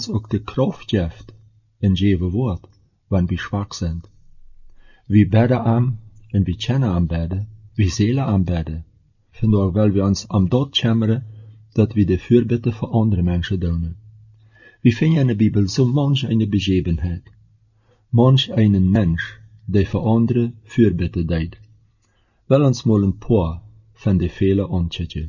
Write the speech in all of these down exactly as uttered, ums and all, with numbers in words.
uns ook de kracht geeft in Jewe woord, wanneer we zwak zijn. We bidden aan en we kennen aanbidden, we zullen aanbidden, vandaar wel we ons aan dat chamberen, dat we de voorbitten voor andere mensen doen. We vinden in de Bibel zo manch eine begebenheid, manch einen mens, die voor andere voorbitten deed. Wel ons mal een paar van de vele ontjetten.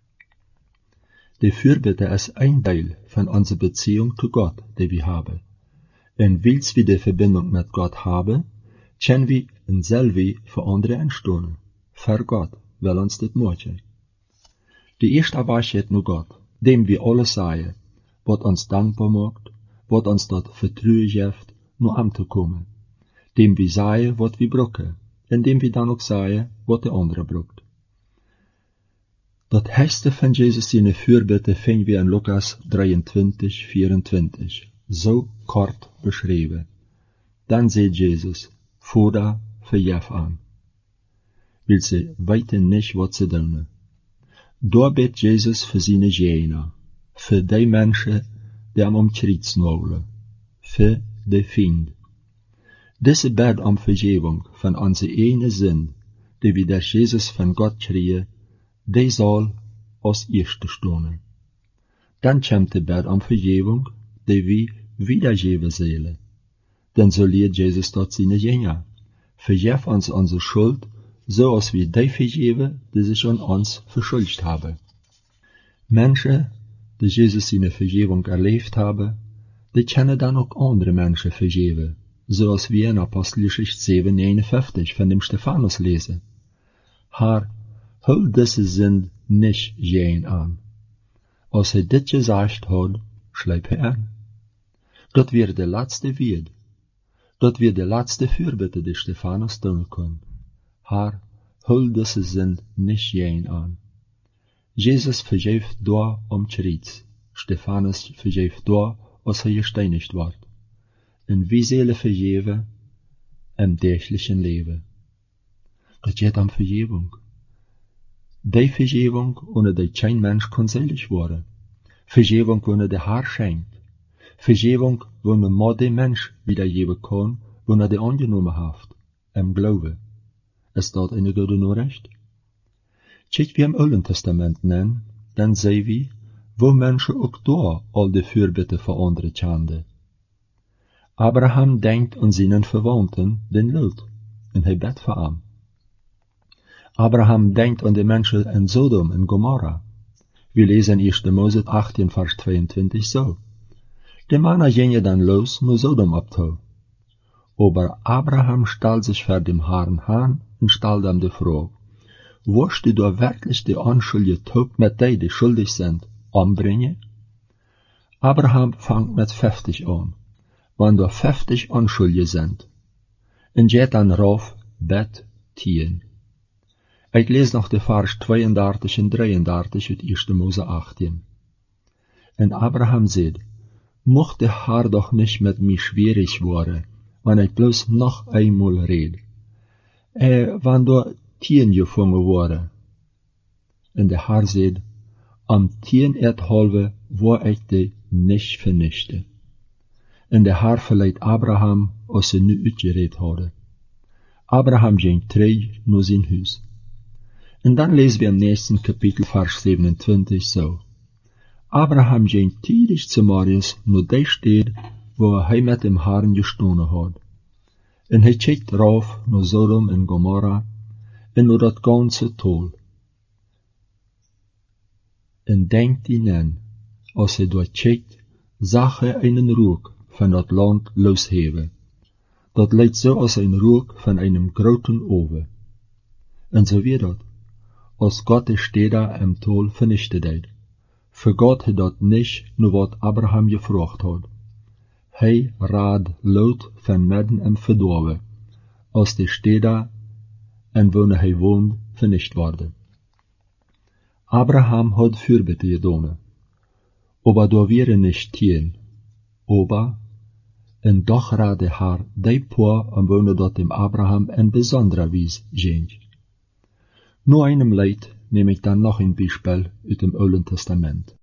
De voorbitten is een deel van onze Beziehung zu Gott, die we hebben. En wils we de verbindung met God hebben, können we en zelf we voor anderen instonen. Voor God wil ons dit mogen. De eerste waarheid naar God, dem we alles zeggen, wat ons dankbaar maakt, wat ons dat vertrouwen geeft, naar hem te komen. Dem we zeggen wat we brokken, en dem we dan ook zeggen wat de andere brokt. Dat heiste van Jezus zijn voorbitten vinden we in Lucas drieëntwintig, vierentwintig, zo kort beschreven. Dan zei Jezus, Vader, vergef aan. Wil ze weten niet wat ze doen. Daar bidt Jezus voor zijn genen, voor die mensen die hem om kriets nolen, voor de vriend. Deze bid om vergeving van onze ene zin, die we door Jezus van God kregen, die zal als eerste stonen. Dan komt de bid om vergeving, die we wiedergeven zullen. Dan zo leert Jezus dat zijn genen. Vergef ons onze schuld, zoals we die vergeven, die zich aan ons verschuldigd hebben. Mensen, die Jezus zijn vergeving erleefd hebben, die kunnen dan ook andere mensen vergeven, zoals we in Apostelgeschichte zeven negenenvijftig van dem Stephanus lezen. Haar, hul deze zin niet geen aan. Als hij dit gezegd had, schrijf hij aan. Dat weer de laatste wied. Dat weer de laatste voorbitten die Stephanus doen kon. Haar, hul deze zin niet geen aan. Jezus vergeeft door om kriets. Stephanus vergeeft door als hij gesteinigd wordt. En wie zullen vergeven im dagelijkse leven. Dat gaat om vergeving. Die vergeving, ohne die kein Mensch kon selig worden. Vergeving, ohne der Haar schenkt. Vergeving, ohne man den Mensch wiedergeben kann, ohne der angenommen hat, im Glaube. Ist das eine gute Nachricht? Kijk wie im Alten Testament nennen, dann sehen wir, wo Menschen auch da all die Fürbitten für andere kannten. Abraham denkt an seinen Verwandten, den Lot, und er bet für ihn. Abraham denkt an die Menschen in Sodom und Gomorra. Wir lesen in erster Mose achttien, Vers zweiundzwanzig so. Die Männer gingen dann los, nur Sodom abtau. Aber Abraham stellt sich vor dem Herrn an und stellt ihm die Frage, wirst du da wirklich die unschuldige Taub mit denen, die schuldig sind, umbringen? Abraham fängt mit fünfzig an, wenn da fünfzig Unschuldige sind. Und geht dann rauf, bet, tien. Ich lese noch die Vers zweiunddreißig und dreiunddreißig uit erster Mose achttien. Und Abraham sagt, mocht der Herr doch nicht mit mir schwierig worden, wenn ich bloß noch einmal red. Äh, wenn da tien gefangen wurde. Und der Herr sagt, am tien Erdhalve war ich die nicht vernichte. Und der Herr verleiht Abraham, als er nu uitgereed hadden. Abraham ging terug naar zijn huis. En dan lezen we im nächsten Kapitel Vers siebenundzwanzig so. Abraham ging tijdig zu Marius naar die stad, wo hij met dem Herrn gestonen had. En hij kijkt rauf naar Sodom en Gomorra, en naar dat ganze Tal. En denkt ihnen, als hij dort kijkt, zag hij einen Rook van dat land losheven. Dat leidt zo als een rook van einem groten oven. En zo weer dat, als God de steden im Tal vernichtet hat. Für Gott hat dat nicht nur wat Abraham gefragt hat. Hij raad Lot van midden im verdorven, als de steden en wonen hij woont vernicht worden. Abraham hat Fürbitte gedaan, aber da wäre nicht tien, aber en doch raad de Herr die paar en wonen dat dem Abraham en besonderer Wies ging. Nur einem Leid nehme ich dann noch ein Beispiel aus dem Alten Testament.